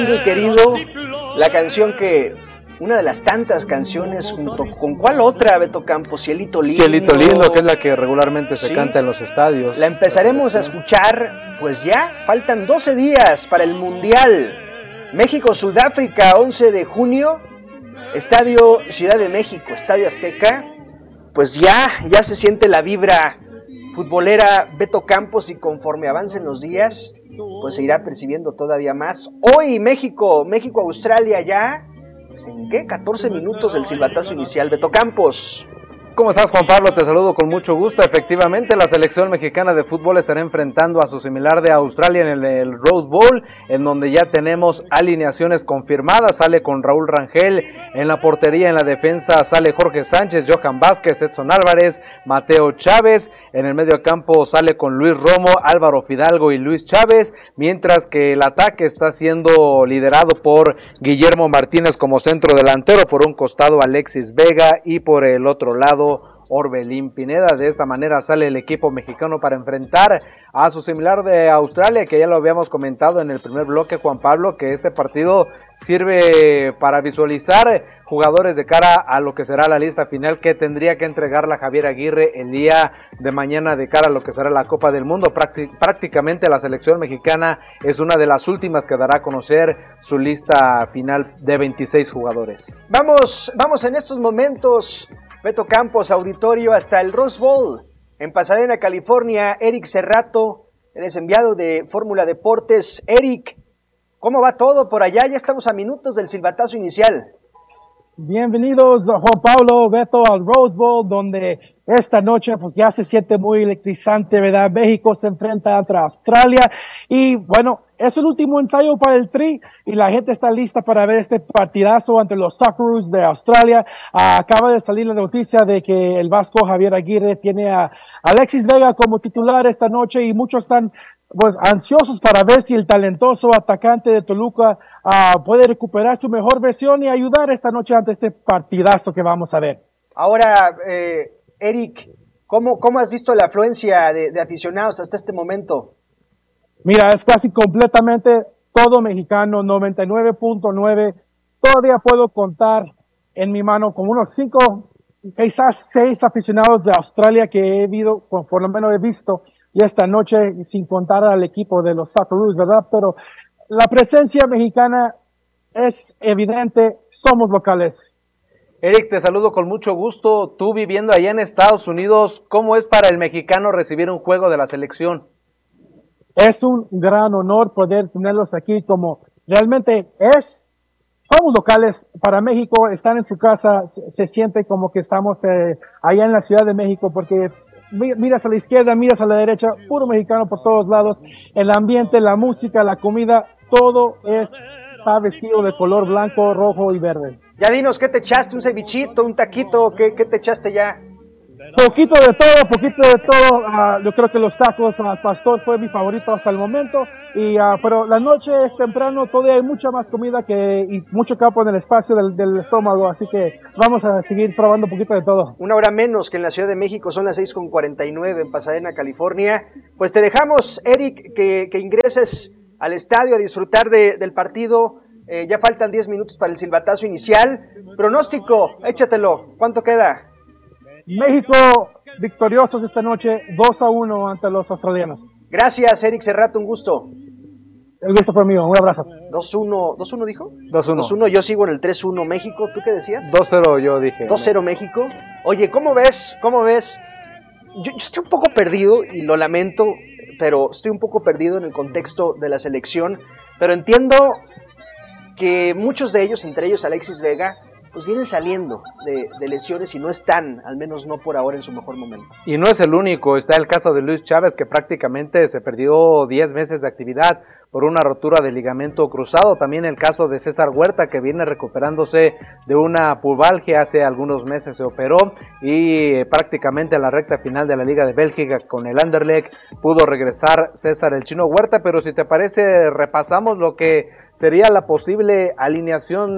Y querido, la canción que, una de las tantas canciones, junto con ¿cuál otra, Beto Campos? Cielito Lindo. Cielito Lindo, que es la que regularmente se canta en los estadios. La empezaremos a escuchar, pues ya, faltan 12 días para el Mundial. México-Sudáfrica, 11 de junio, Estadio Ciudad de México, Estadio Azteca. Pues ya se siente la vibra futbolera, Beto Campos, y conforme avancen los días, pues se irá percibiendo todavía más. Hoy México-Australia ya, pues ¿en qué? 14 minutos del silbatazo inicial, Beto Campos. ¿Cómo estás, Juan Pablo? Te saludo con mucho gusto. Efectivamente, la selección mexicana de fútbol estará enfrentando a su similar de Australia en el Rose Bowl, en donde ya tenemos alineaciones confirmadas. Sale con Raúl Rangel en la portería, en la defensa sale Jorge Sánchez, Johan Vázquez, Edson Álvarez, Mateo Chávez. En el medio campo sale con Luis Romo, Álvaro Fidalgo y Luis Chávez, mientras que el ataque está siendo liderado por Guillermo Martínez como centro delantero, por un costado Alexis Vega y por el otro lado Orbelín Pineda. De esta manera sale el equipo mexicano para enfrentar a su similar de Australia, que ya lo habíamos comentado en el primer bloque, Juan Pablo, que este partido sirve para visualizar jugadores de cara a lo que será la lista final que tendría que entregarla Javier Aguirre el día de mañana de cara a lo que será la Copa del Mundo. Prácticamente la selección mexicana es una de las últimas que dará a conocer su lista final de 26 jugadores. Vamos en estos momentos, Beto Campos, auditorio, hasta el Rose Bowl en Pasadena, California. Eric Cerrato, eres enviado de Fórmula Deportes. Eric, ¿cómo va todo por allá? Ya estamos a minutos del silbatazo inicial. Bienvenidos, Juan Pablo, Beto, al Rose Bowl, donde esta noche pues ya se siente muy electrizante, ¿verdad? México se enfrenta contra Australia y bueno, es el último ensayo para el Tri y la gente está lista para ver este partidazo ante los Socceroos de Australia. Acaba de salir la noticia de que el vasco Javier Aguirre tiene a Alexis Vega como titular esta noche y muchos están pues ansiosos para ver si el talentoso atacante de Toluca puede recuperar su mejor versión y ayudar esta noche ante este partidazo que vamos a ver. Ahora, Eric, ¿cómo has visto la afluencia de aficionados hasta este momento? Mira, es casi completamente todo mexicano, 99.9. Todavía puedo contar en mi mano como unos 5, quizás 6 aficionados de Australia que por lo menos he visto, y esta noche sin contar al equipo de los Socceroos, ¿verdad? Pero la presencia mexicana es evidente, somos locales. Eric, te saludo con mucho gusto. Tú viviendo allá en Estados Unidos, ¿cómo es para el mexicano recibir un juego de la selección? Es un gran honor poder tenerlos aquí como realmente somos locales. Para México, estar en su casa se siente como que estamos allá en la Ciudad de México, porque miras a la izquierda, miras a la derecha, puro mexicano por todos lados. El ambiente, la música, la comida, todo está vestido de color blanco, rojo y verde. Ya dinos, ¿qué te echaste? ¿Un cevichito, un taquito? ¿Qué te echaste ya? Poquito de todo. Yo creo que los tacos al pastor fue mi favorito hasta el momento. Pero la noche es temprano, todavía hay mucha más comida y mucho campo en el espacio del estómago. Así que vamos a seguir probando un poquito de todo. Una hora menos que en la Ciudad de México, son las 6:49 en Pasadena, California. Pues te dejamos, Eric, que ingreses al estadio a disfrutar del partido. Ya faltan 10 minutos para el silbatazo inicial. Pronóstico, échatelo. ¿Cuánto queda? México victoriosos esta noche, 2-1 ante los australianos. Gracias, Eric Cerrato, un gusto. El gusto fue mío, un abrazo. 2-1 dijo. 2-1. Yo sigo en el 3-1 México. ¿Tú qué decías? 2-0 yo dije. 2-0 México. Oye, ¿cómo ves? Yo estoy un poco perdido y lo lamento, pero estoy un poco perdido en el contexto de la selección, pero entiendo que muchos de ellos, entre ellos Alexis Vega, pues vienen saliendo de lesiones y no están, al menos no por ahora, en su mejor momento. Y no es el único, está el caso de Luis Chávez, que prácticamente se perdió 10 meses de actividad por una rotura de ligamento cruzado. También el caso de César Huerta, que viene recuperándose de una pubalgia, hace algunos meses se operó y prácticamente a la recta final de la Liga de Bélgica con el Anderlecht pudo regresar César el Chino Huerta. Pero si te parece, repasamos lo que sería la posible alineación,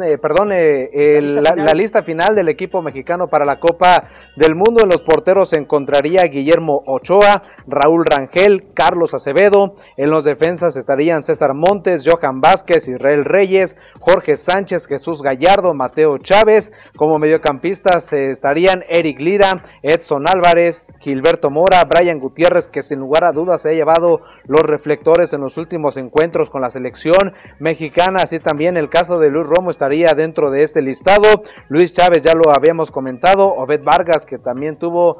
la lista final del equipo mexicano para la Copa del Mundo. En los porteros se encontraría Guillermo Ochoa, Raúl Rangel, Carlos Acevedo. En los defensas estarían César Montes, Johan Vázquez, Israel Reyes, Jorge Sánchez, Jesús Gallardo, Mateo Chávez. Como mediocampistas estarían Eric Lira, Edson Álvarez, Gilberto Mora, Brian Gutiérrez, que sin lugar a dudas se ha llevado los reflectores en los últimos encuentros con la selección mexicana. Así también el caso de Luis Romo estaría dentro de este listado. Luis Chávez ya lo habíamos comentado, Obed Vargas, que también tuvo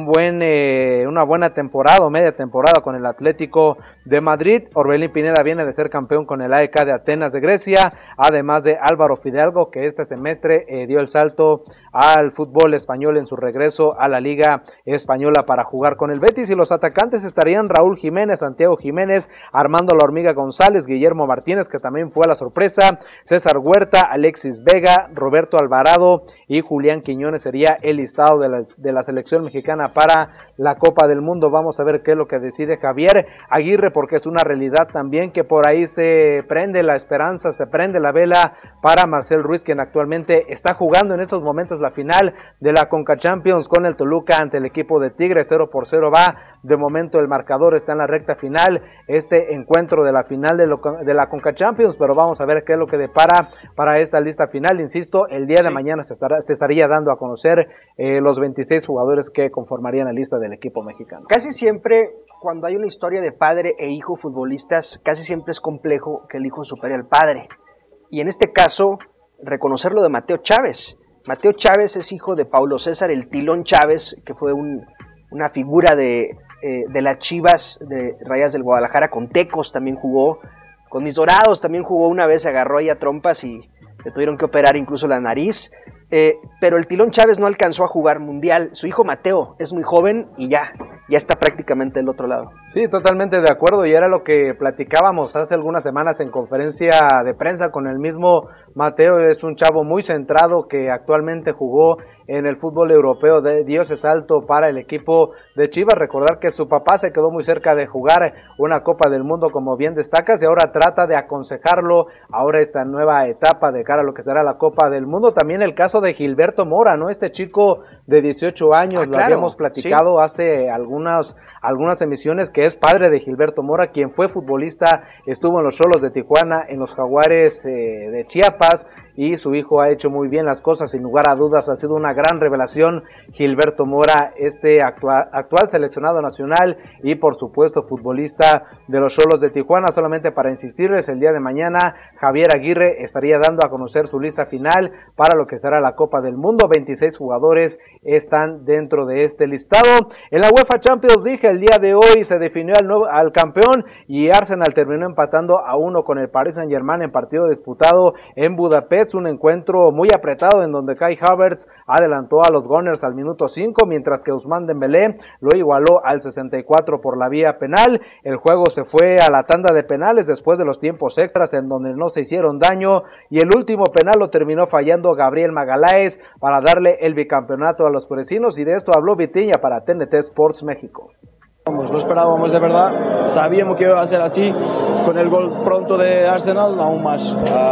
una buena temporada o media temporada con el Atlético de Madrid. Orbelín Pineda viene de ser campeón con el AEK de Atenas de Grecia, además de Álvaro Fidalgo, que este semestre dio el salto al fútbol español en su regreso a la Liga Española para jugar con el Betis. Y los atacantes estarían Raúl Jiménez, Santiago Jiménez, Armando La Hormiga González, Guillermo Martínez, que también fue a la sorpresa, César Huerta, Alexis Vega, Roberto Alvarado y Julián Quiñones. Sería el listado de la selección mexicana para la Copa del Mundo. Vamos a ver qué es lo que decide Javier Aguirre, porque es una realidad también que por ahí se prende la esperanza, se prende la vela para Marcel Ruiz, quien actualmente está jugando en estos momentos la final de la Conca Champions con el Toluca ante el equipo de Tigres. 0-0 va de momento el marcador, está en la recta final este encuentro de la final de la Conca Champions, pero vamos a ver qué es lo que depara para esta lista final. Insisto, el día de mañana se estaría dando a conocer los 26 jugadores que conformarían la lista del equipo mexicano. Casi siempre cuando hay una historia de padre e hijo futbolistas, casi siempre es complejo que el hijo supere al padre. Y en este caso, reconocer lo de Mateo Chávez. Mateo Chávez es hijo de Paulo César El Tilón Chávez, que fue una figura de las Chivas de Rayadas del Guadalajara. Con Tecos también jugó, con mis Dorados también jugó. Una vez se agarró ahí a trompas y le tuvieron que operar incluso la nariz. Pero el Tilón Chávez no alcanzó a jugar mundial. Su hijo Mateo es muy joven y ya está prácticamente del otro lado. Sí, totalmente de acuerdo, y era lo que platicábamos hace algunas semanas en conferencia de prensa con el mismo Mateo. Es un chavo muy centrado que actualmente jugó en el fútbol europeo, dio ese salto para el equipo de Chivas. Recordar que su papá se quedó muy cerca de jugar una Copa del Mundo, como bien destacas, y ahora trata de aconsejarlo ahora esta nueva etapa de cara a lo que será la Copa del Mundo. También el caso de Gilberto Mora, ¿no? Este chico de 18 años, lo habíamos platicado hace algunas emisiones, que es padre de Gilberto Mora, quien fue futbolista, estuvo en los Xolos de Tijuana, en los Jaguares de Chiapas, y su hijo ha hecho muy bien las cosas, sin lugar a dudas ha sido una gran revelación Gilberto Mora, este actual seleccionado nacional y por supuesto futbolista de los Xolos de Tijuana. Solamente para insistirles, el día de mañana Javier Aguirre estaría dando a conocer su lista final para lo que será la Copa del Mundo. 26 jugadores están dentro de este listado. En la UEFA Champions League el día de hoy se definió al campeón, y Arsenal terminó empatando a 1 con el Paris Saint-Germain en partido disputado en Budapest. Un encuentro muy apretado en donde Kai Havertz adelantó a los Gunners al minuto 5, mientras que Ousmane Dembélé lo igualó al 64 por la vía penal. El juego se fue a la tanda de penales después de los tiempos extras, en donde no se hicieron daño, y el último penal lo terminó fallando Gabriel Magaláes para darle el bicampeonato a los parisinos, y de esto habló Vitinha para TNT Sports México. Lo esperábamos de verdad, sabíamos que iba a ser así, con el gol pronto de Arsenal aún más.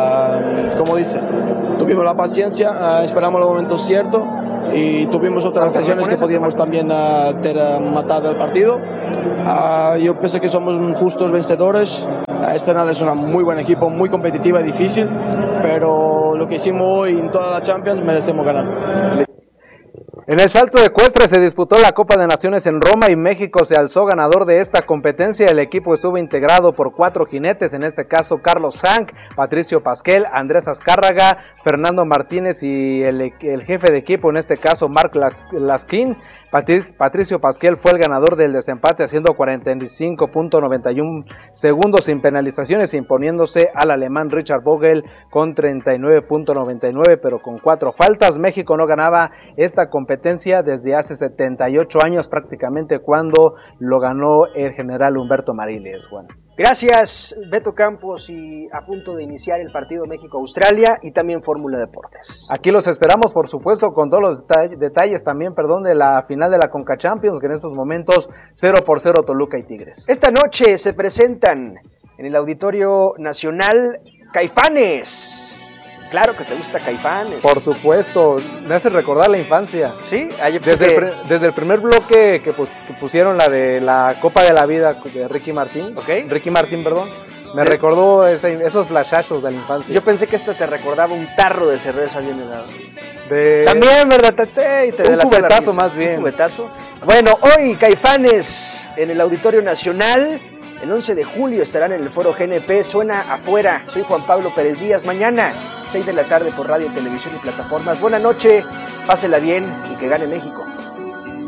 Como dice, tuvimos la paciencia, esperamos el momento cierto y tuvimos otras ocasiones que podíamos también ter matado el partido. Yo pienso que somos justos vencedores. Arsenal es un muy buen equipo, muy competitiva y difícil, pero lo que hicimos hoy en toda la Champions merecemos ganar. En el salto ecuestre se disputó la Copa de Naciones en Roma y México se alzó ganador de esta competencia. El equipo estuvo integrado por 4 jinetes, en este caso Carlos Hank, Patricio Pasquel, Andrés Azcárraga, Fernando Martínez y el jefe de equipo, en este caso Marc Laskin. Patricio Pasquel fue el ganador del desempate haciendo 45.91 segundos sin penalizaciones, imponiéndose al alemán Richard Vogel con 39.99, pero con 4 faltas. México no ganaba esta competencia desde hace 78 años prácticamente, cuando lo ganó el general Humberto Mariles. Juan. Gracias, Beto Campos, y a punto de iniciar el partido México-Australia y también Fórmula Deportes. Aquí los esperamos, por supuesto, con todos los detalles también, de la final de la Conca Champions, que en estos momentos 0-0 Toluca y Tigres. Esta noche se presentan en el Auditorio Nacional Caifanes. claro que te gusta Caifanes. Por supuesto, me hace recordar la infancia. Sí, yo pensé Desde el primer bloque que pusieron la de la Copa de la Vida de Ricky Martin, perdón, me recordó esos flashazos de la infancia. Yo pensé que te recordaba un tarro de cerveza bien helado. También, ¿verdad? Un cubetazo más bien. Un cubetazo. Bueno, hoy Caifanes en el Auditorio Nacional. El 11 de julio estarán en el Foro GNP. Suena afuera. Soy Juan Pablo Pérez Díaz. Mañana, 6 de la tarde por radio, televisión y plataformas. Buena noche, pásela bien y que gane México.